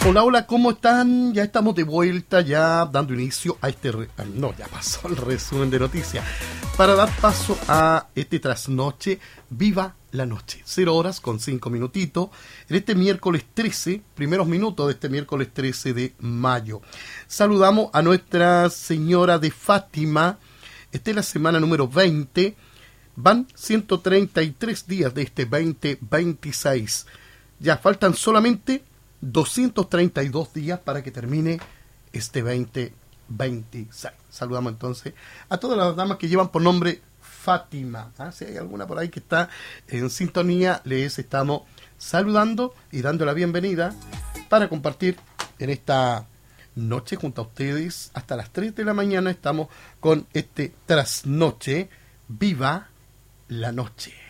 Hola, hola, ¿cómo están? Ya estamos de vuelta, ya dando inicio a este... ya pasó el resumen de noticias. Para dar paso a este trasnoche, viva la noche. 0:05 minutitos. En este miércoles 13, primeros minutos de este miércoles 13 de mayo. Saludamos a Nuestra Señora de Fátima. Esta es la semana número 20. Van 133 días de este 2026. Ya faltan solamente 232 días para que termine este 2026. Saludamos entonces a todas las damas que llevan por nombre Fátima. Si hay alguna por ahí que está en sintonía, les estamos saludando y dando la bienvenida para compartir en esta noche junto a ustedes. Hasta las 3 de la mañana estamos con este trasnoche. Viva la noche.